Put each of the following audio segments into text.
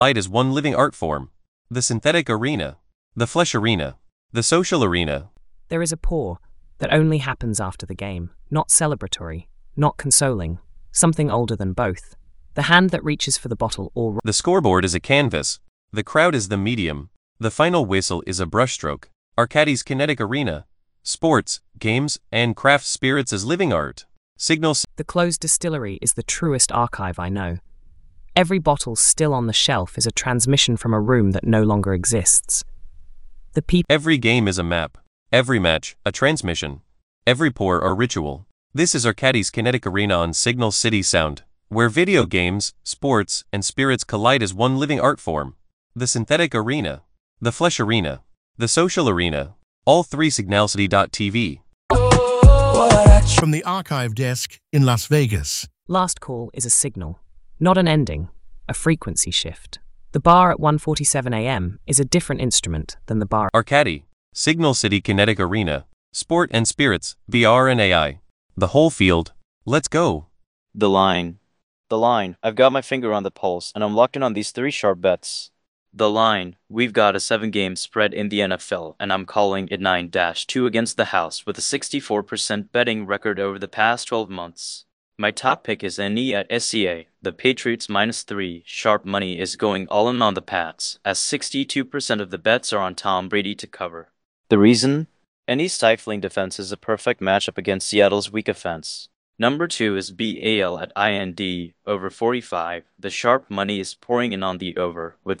Light is one living art form. The synthetic arena. The flesh arena. The social arena. There is a pour that only happens after the game, not celebratory, not consoling, something older than both. The hand that reaches for the bottle or... The scoreboard is a canvas. The crowd is the medium. The final whistle is a brushstroke. Arcadis kinetic arena. Sports, games, and craft spirits as living art. Signals. The closed distillery is the truest archive I know. Every bottle still on the shelf is a transmission from a room that no longer exists. The people. Every game is a map. Every match, a transmission. Every pour, a ritual. This is Arcadis Kinetic Arena on Signal City Sound, where video games, sports, and spirits collide as one living art form. The synthetic arena. The flesh arena. The social arena. All three signalcity.tv. From the archive desk in Las Vegas. Last call is a signal, not an ending, a frequency shift. The bar at 1:47 a.m. is a different instrument than the bar. Arcadi, Signal City Kinetic Arena, Sport and Spirits, VR and AI. The whole field. Let's go. The line. The line. I've got my finger on the pulse, and I'm locked in on these three sharp bets. The line. We've got a 7-game spread in the NFL, and I'm calling it 9-2 against the house with a 64% betting record over the past 12 months. My top pick is NE at SCA. The Patriots -3. Sharp money is going all in on the Pats, as 62% of the bets are on Tom Brady to cover. The reason? NE's stifling defense is a perfect matchup against Seattle's weak offense. Number 2 is BAL at IND, over 45. The sharp money is pouring in on the over, with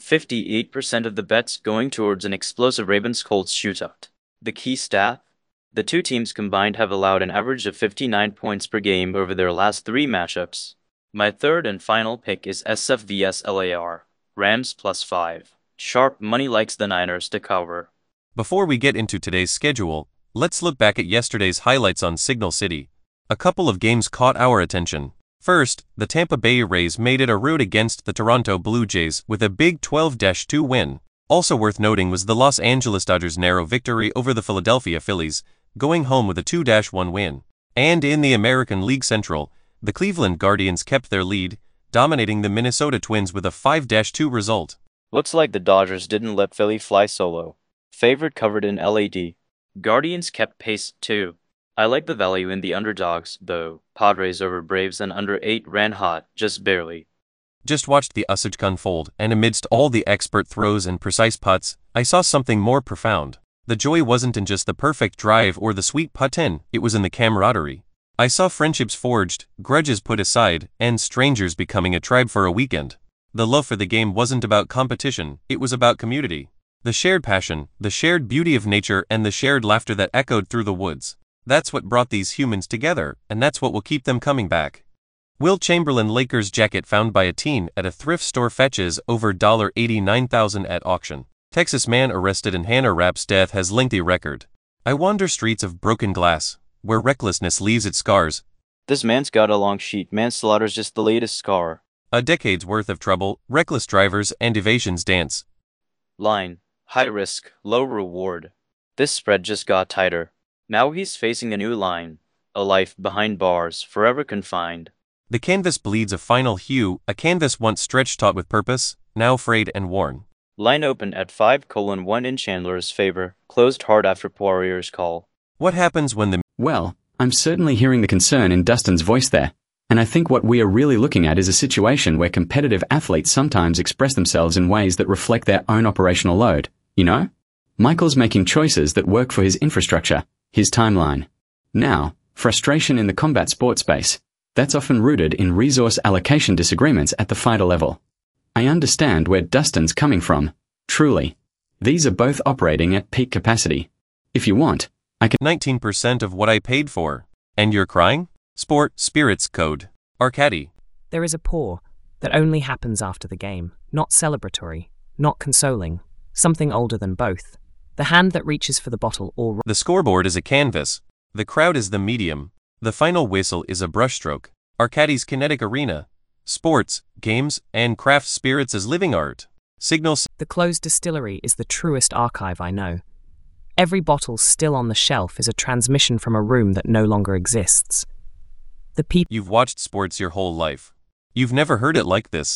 58% of the bets going towards an explosive Ravens-Colts shootout. The key stat? The two teams combined have allowed an average of 59 points per game over their last 3 matchups. My third and final pick is SF vs LAR, Rams +5. Sharp money likes the Niners to cover. Before we get into today's schedule, let's look back at yesterday's highlights on Signal City. A couple of games caught our attention. First, the Tampa Bay Rays made it a rout against the Toronto Blue Jays with a big 12-2 win. Also worth noting was the Los Angeles Dodgers' narrow victory over the Philadelphia Phillies, going home with a 2-1 win. And in the American League Central, the Cleveland Guardians kept their lead, dominating the Minnesota Twins with a 5-2 result. Looks like the Dodgers didn't let Philly fly solo. Favorite covered in LAD. Guardians kept pace too. I like the value in the underdogs, though. Padres over Braves and under 8 ran hot, just barely. Just watched the usage unfold, and amidst all the expert throws and precise putts, I saw something more profound. The joy wasn't in just the perfect drive or the sweet putt-in, it was in the camaraderie. I saw friendships forged, grudges put aside, and strangers becoming a tribe for a weekend. The love for the game wasn't about competition, it was about community. The shared passion, the shared beauty of nature, and the shared laughter that echoed through the woods. That's what brought these humans together, and that's what will keep them coming back. Wilt Chamberlain Lakers jacket found by a teen at a thrift store fetches over $89,000 at auction. Texas man arrested in Hannah Rapp's death has lengthy record. I wander streets of broken glass, where recklessness leaves its scars. This man's got a long sheet, manslaughter's just the latest scar. A decade's worth of trouble, reckless drivers, and evasions dance. Line. High risk, low reward. This spread just got tighter. Now he's facing a new line. A life behind bars, forever confined. The canvas bleeds a final hue, a canvas once stretched taut with purpose, now frayed and worn. Line open at 5:1 in Chandler's favor, closed hard after Poirier's call. What happens when the... Well, I'm certainly hearing the concern in Dustin's voice there. And I think what we are really looking at is a situation where competitive athletes sometimes express themselves in ways that reflect their own operational load, you know? Michael's making choices that work for his infrastructure, his timeline. Now, frustration in the combat sports space. That's often rooted in resource allocation disagreements at the fighter level. I understand where Dustin's coming from, truly. These are both operating at peak capacity. If you want, I can... 19% of what I paid for. And you're crying? Sport, spirits, code. Arcadi. There is a pour that only happens after the game, not celebratory, not consoling, something older than both. The hand that reaches for the bottle or... The scoreboard is a canvas. The crowd is the medium. The final whistle is a brushstroke. Arcadi's Kinetic Arena. Sports, games, and craft spirits as living art. Signal... The closed distillery is the truest archive I know. Every bottle still on the shelf is a transmission from a room that no longer exists. The people... You've watched sports your whole life. You've never heard it like this.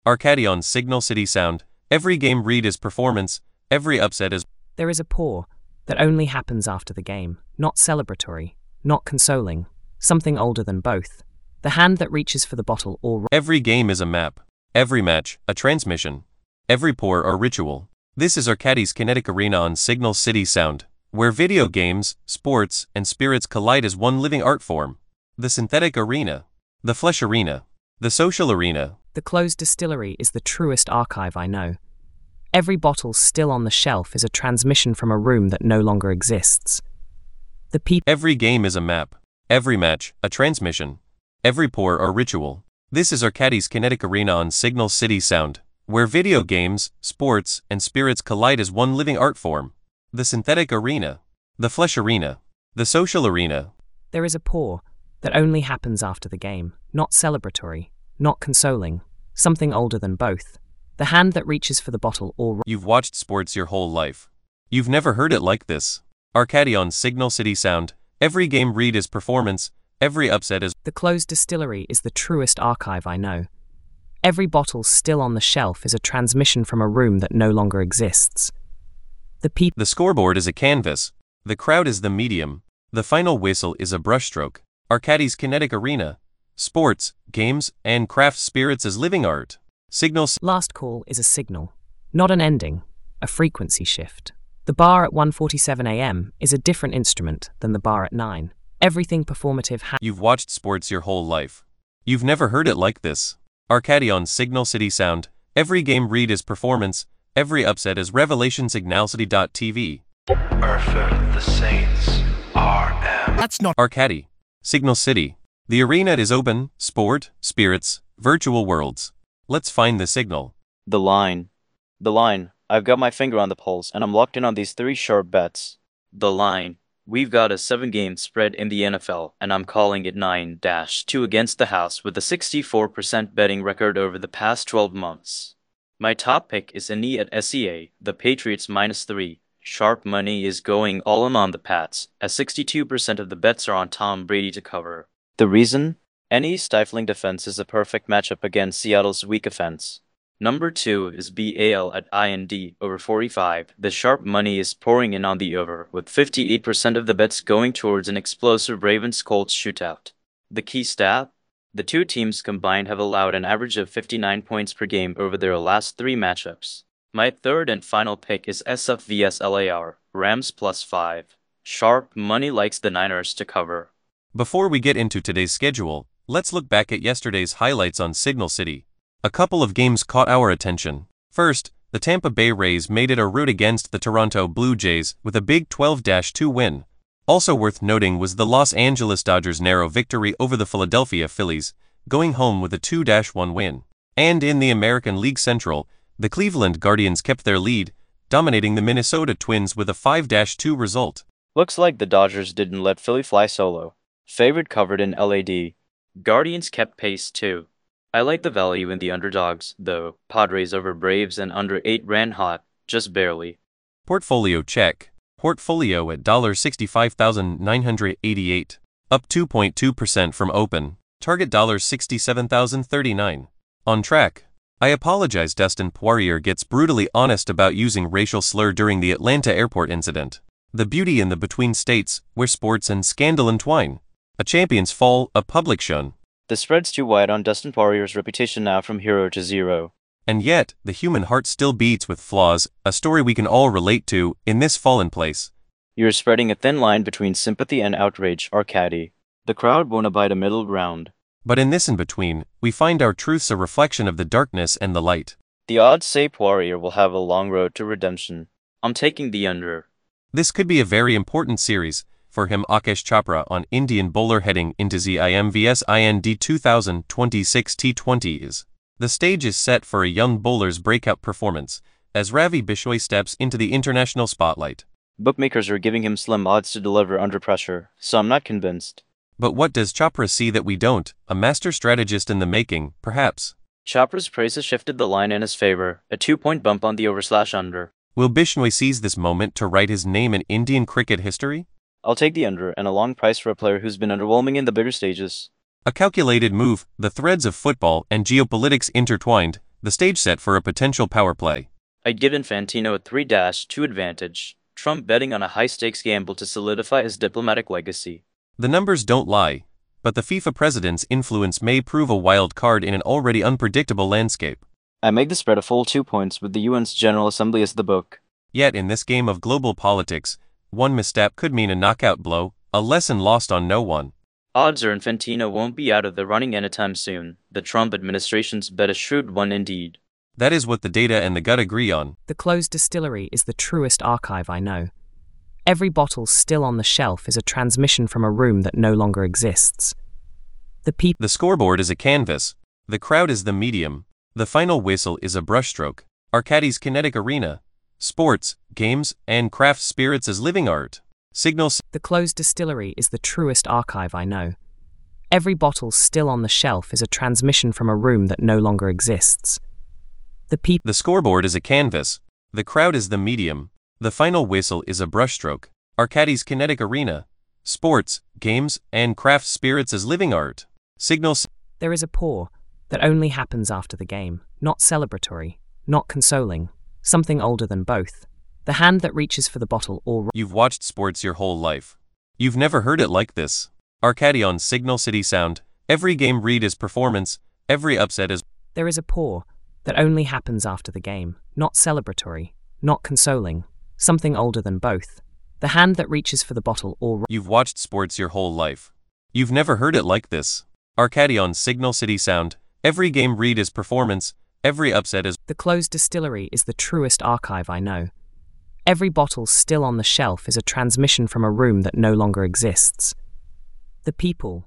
Arcadi on Signal City Sound. Every game read is performance, every upset is. There is a pour that only happens after the game, not celebratory, not consoling, something older than both. The hand that reaches for the bottle or Every game is a map. Every match, a transmission. Every pour or ritual. This is Arcadi's Kinetic Arena on Signal City Sound, where video games, sports, and spirits collide as one living art form. The synthetic arena. The flesh arena. The social arena. The closed distillery is the truest archive I know. Every bottle still on the shelf is a transmission from a room that no longer exists. The people. Every game is a map. Every match, a transmission. Every pour or ritual. This is Arcadi's Kinetic Arena on Signal City Sound, where video games, sports, and spirits collide as one living art form. The synthetic arena. The flesh arena. The social arena. There is a pour that only happens after the game, not celebratory, not consoling, something older than both. The hand that reaches for the bottle or. You've watched sports your whole life. You've never heard it like this. Arcadi on Signal City Sound. Every game read is performance, every upset is. The closed distillery is the truest archive I know. Every bottle still on the shelf is a transmission from a room that no longer exists. The people. The scoreboard is a canvas. The crowd is the medium. The final whistle is a brushstroke. Arcadi's Kinetic Arena. Sports, games, and craft spirits as living art. Signal. Last call is a signal, not an ending, a frequency shift. The bar at 1:47 a.m. is a different instrument than the bar at 9. Everything performative. You've watched sports your whole life. You've never heard it like this. Arcadi on Signal City Sound. Every game read is performance, every upset is revelation. Signalcity.tv. Perfect the Saints RM. That's not Arcadi. Signal City. The arena is open, sport, spirits, virtual worlds. Let's find the signal. The line. The line. I've got my finger on the pulse, and I'm locked in on these 3 sharp bets. The line. We've got a 7-game spread in the NFL, and I'm calling it 9-2 against the house with a 64% betting record over the past 12 months. My top pick is Annie at SEA, the Patriots -3. Sharp money is going all in on the Pats, as 62% of the bets are on Tom Brady to cover. The reason? Annie's stifling defense is a perfect matchup against Seattle's weak offense. Number 2 is BAL at IND over 45. The sharp money is pouring in on the over, with 58% of the bets going towards an explosive Ravens-Colts shootout. The key stat? The two teams combined have allowed an average of 59 points per game over their last 3 matchups. My third and final pick is SF vs LAR, Rams +5. Sharp money likes the Niners to cover. Before we get into today's schedule, let's look back at yesterday's highlights on Signal City. A couple of games caught our attention. First, the Tampa Bay Rays made it a rout against the Toronto Blue Jays with a big 12-2 win. Also worth noting was the Los Angeles Dodgers' narrow victory over the Philadelphia Phillies, going home with a 2-1 win. And in the American League Central, the Cleveland Guardians kept their lead, dominating the Minnesota Twins with a 5-2 result. Looks like the Dodgers didn't let Philly fly solo. Favorite covered in LAD. Guardians kept pace too. I like the value in the underdogs, though. Padres over Braves and under 8 ran hot, just barely. Portfolio check. Portfolio at $65,988, up 2.2% from open. Target $67,039. On track. I apologize. Dustin Poirier gets brutally honest about using racial slur during the Atlanta airport incident. The beauty in the between states, where sports and scandal entwine. A champion's fall, a public shun. The spread's too wide on Dustin Poirier's reputation now from hero to zero. And yet, the human heart still beats with flaws, a story we can all relate to, in this fallen place. You're spreading a thin line between sympathy and outrage, Arcadi. The crowd won't abide a middle ground. But in this in-between, we find our truths a reflection of the darkness and the light. The odds say Poirier will have a long road to redemption. I'm taking the under. This could be a very important series for him. Akash Chopra on Indian bowler heading into ZIM vs IND 2026 T20s. The stage is set for a young bowler's breakout performance, as Ravi Bishnoi steps into the international spotlight. Bookmakers are giving him slim odds to deliver under pressure, so I'm not convinced. But what does Chopra see that we don't? A master strategist in the making, perhaps. Chopra's praise has shifted the line in his favor, a 2-point bump on the over/under. Will Bishnoi seize this moment to write his name in Indian cricket history? I'll take the under and a long price for a player who's been underwhelming in the bigger stages. A calculated move, the threads of football and geopolitics intertwined, The stage set for a potential power play. I'd give Infantino a 3-2 advantage. Trump betting on a high-stakes gamble to solidify his diplomatic legacy. The numbers don't lie, but the FIFA president's influence may prove a wild card in an already unpredictable landscape. I make the spread a full 2 points with the UN's General Assembly as the book. Yet in this game of global politics, one misstep could mean a knockout blow, a lesson lost on no one. Odds are Infantino won't be out of the running anytime soon. The Trump administration's bet a shrewd one indeed. That is what the data and the gut agree on. The closed distillery is the truest archive I know. Every bottle still on the shelf is a transmission from a room that no longer exists. The scoreboard is a canvas. The crowd is the medium. The final whistle is a brushstroke. Arcadi's kinetic arena. Sports, games, and craft spirits as living art. Signals. The closed distillery is the truest archive I know. Every bottle still on the shelf is a transmission from a room that no longer exists. The scoreboard is a canvas. The crowd is the medium. The final whistle is a brushstroke. Arcadi's kinetic arena. Sports, games, and craft spirits as living art. Signals. There is a pour that only happens after the game, not celebratory, not consoling, something older than both. The hand that reaches for the bottle or... You've watched sports your whole life. You've never heard it like this. Arcadi on Signal City Sound. Every game read is performance. Every upset is... There is a pour that only happens after the game, not celebratory, not consoling, something older than both. The hand that reaches for the bottle or... You've watched sports your whole life. You've never heard it like this. Arcadi on Signal City Sound. Every game read is performance. Every upset is... The closed distillery is the truest archive I know. Every bottle still on the shelf is a transmission from a room that no longer exists. The people...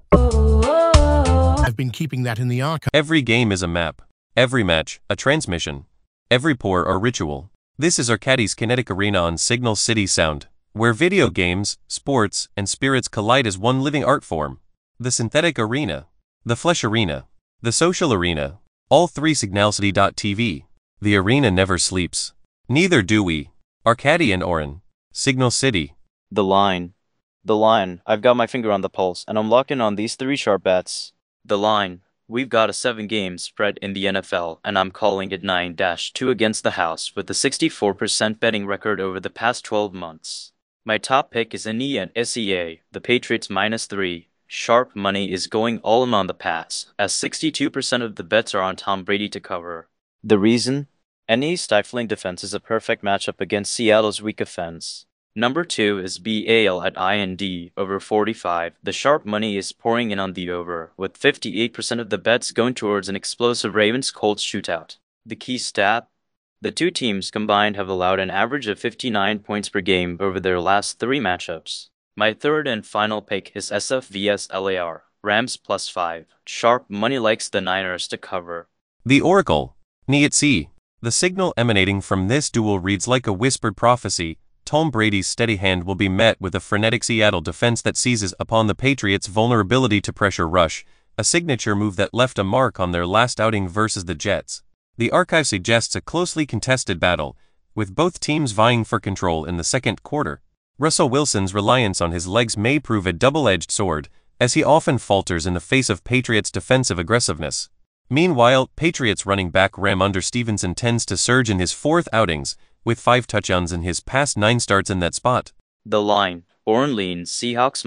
I've been keeping that in the archive. Every game is a map. Every match, a transmission. Every pour, a ritual. This is Arcadi's kinetic arena on Signal City Sound, where video games, sports, and spirits collide as one living art form. The synthetic arena. The flesh arena. The social arena. All three Signalcity.tv. The arena never sleeps. Neither do we. Arcadi and Oren. Signal City. The line. The line. I've got my finger on the pulse, and I'm locking on these 3 sharp bets. The line. We've got a 7-game spread in the NFL, and I'm calling it 9-2 against the house with a 64% betting record over the past 12 months. My top pick is NE and SEA, the Patriots -3. Sharp money is going all in on the pass, as 62% of the bets are on Tom Brady to cover. The reason? NE's stifling defense is a perfect matchup against Seattle's weak offense. Number 2 is BAL at IND, over 45. The sharp money is pouring in on the over, with 58% of the bets going towards an explosive Ravens-Colts shootout. The key stat? The two teams combined have allowed an average of 59 points per game over their last 3 matchups. My third and final pick is SF vs LAR, Rams +5. Sharp money likes the Niners to cover. The Oracle. NEATC. The signal emanating from this duel reads like a whispered prophecy. Tom Brady's steady hand will be met with a frenetic Seattle defense that seizes upon the Patriots' vulnerability to pressure rush, a signature move that left a mark on their last outing versus the Jets. The archive suggests a closely contested battle, with both teams vying for control in the second quarter. Russell Wilson's reliance on his legs may prove a double-edged sword, as he often falters in the face of Patriots' defensive aggressiveness. Meanwhile, Patriots running back Ramondre Stevenson tends to surge in his 4th outings, with 5 touchdowns in his past 9 starts in that spot. The line. Oren leans Seahawks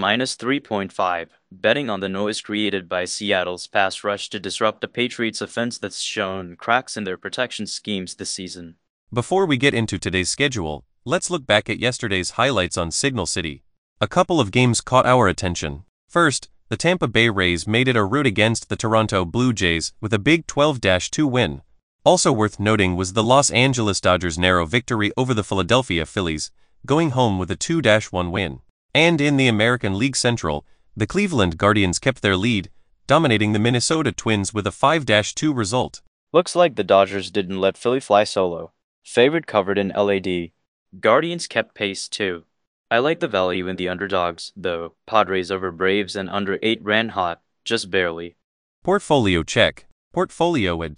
-3.5, betting on the noise created by Seattle's pass rush to disrupt the Patriots' offense that's shown cracks in their protection schemes this season. Before we get into today's schedule, let's look back at yesterday's highlights on Signal City. A couple of games caught our attention. First, the Tampa Bay Rays made it a rout against the Toronto Blue Jays with a big 12-2 win. Also worth noting was the Los Angeles Dodgers' narrow victory over the Philadelphia Phillies, going home with a 2-1 win. And in the American League Central, the Cleveland Guardians kept their lead, dominating the Minnesota Twins with a 5-2 result. Looks like the Dodgers didn't let Philly fly solo. Favorite covered in LAD. Guardians kept pace too. I like the value in the underdogs, though. Padres over Braves and under 8 ran hot, just barely. Portfolio check. Portfolio at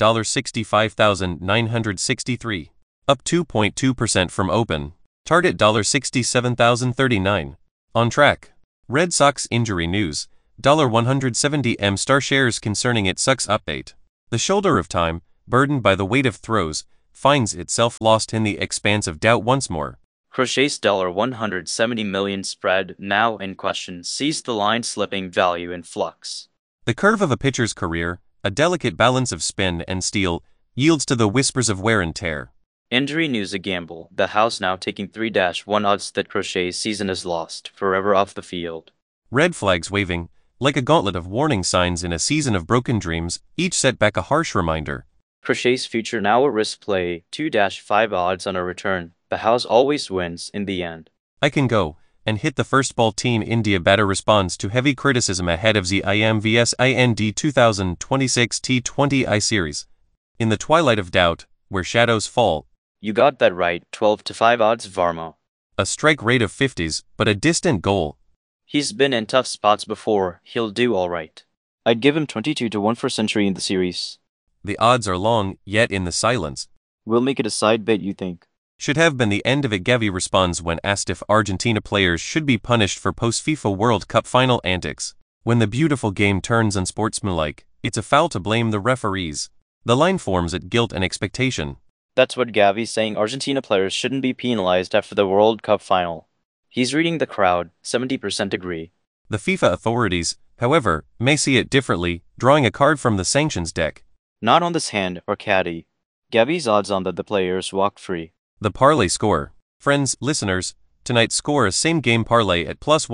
$65,963. Up 2.2% from open. Target $67,039. On track. Red Sox injury news. $170 M star shares concerning it sucks update. The shoulder of time, burdened by the weight of throws, finds itself lost in the expanse of doubt once more. Crochet's $170 million spread, now in question, sees the line slipping, value in flux. The curve of a pitcher's career, a delicate balance of spin and steel, yields to the whispers of wear and tear. Injury news a gamble, the house now taking 3-1 odds that Crochet's season is lost, forever off the field. Red flags waving, like a gauntlet of warning signs in a season of broken dreams, each set back a harsh reminder. Crochet's future now at risk, play 2-5 odds on a return. The house always wins in the end. I can go and hit the first ball. Team India batter responds to heavy criticism ahead of ZIM vs IND 2026 T20I series. In the twilight of doubt, where shadows fall. You got that right, 12-5 odds Varma. A strike rate of 50s, but a distant goal. He's been in tough spots before, he'll do alright. I'd give him 22-1 for century in the series. The odds are long, yet in the silence. We'll make it a side bet, you think? Should have been the end of it. Gavi responds when asked if Argentina players should be punished for post-FIFA World Cup final antics. When the beautiful game turns unsportsmanlike, it's a foul to blame the referees. The line forms at guilt and expectation. That's what Gavi's saying. Argentina players shouldn't be penalized after the World Cup final. He's reading the crowd, 70% agree. The FIFA authorities, however, may see it differently, drawing a card from the sanctions deck. Not on this hand or caddy. Gavi's odds on that the players walked free. The parlay score. Friends, listeners, tonight's score, a same-game parlay at plus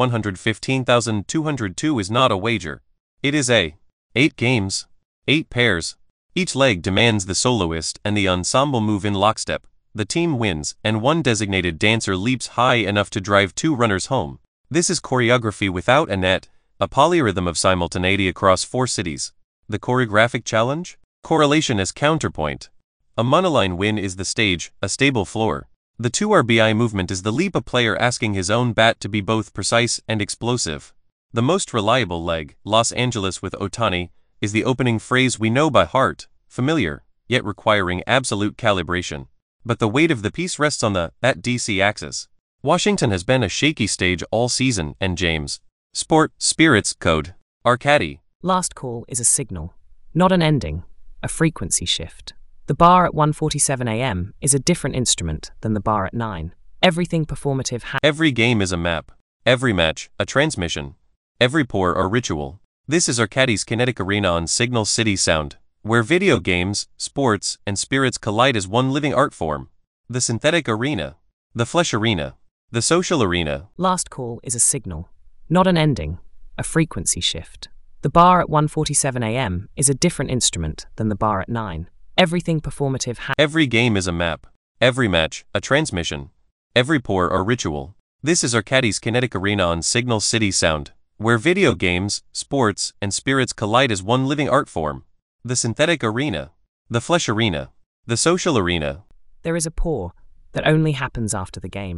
115,202 is not a wager. It is a 8 games, 8 pairs. Each leg demands the soloist and the ensemble move in lockstep. The team wins, and one designated dancer leaps high enough to drive 2 runners home. This is choreography without a net, a polyrhythm of simultaneity across 4 cities. The choreographic challenge? Correlation as counterpoint. A monoline win is the stage, a stable floor. The 2 RBI movement is the leap, a player asking his own bat to be both precise and explosive. The most reliable leg, Los Angeles with Ohtani, is the opening phrase we know by heart, familiar, yet requiring absolute calibration. But the weight of the piece rests on the at DC axis. Washington has been a shaky stage all season, and James. Spirits code. Arcadi. Last call is a signal, not an ending, a frequency shift. The bar at 1:47 a.m. is a different instrument than the bar at 9. Everything performative Every game is a map. Every match, a transmission. Every pour, a ritual. This is Arcadi's Kinetic Arena on Signal City Sound, where video games, sports, and spirits collide as one living art form. The synthetic arena. The flesh arena. The social arena. Last call is a signal, not an ending, a frequency shift. The bar at 1:47 a.m. is a different instrument than the bar at 9. Everything performative Every game is a map. Every match, a transmission. Every pour, a ritual. This is Arcadi's Kinetic Arena on Signal City Sound, where video games, sports, and spirits collide as one living art form. The synthetic arena. The flesh arena. The social arena. There is a pour that only happens after the game.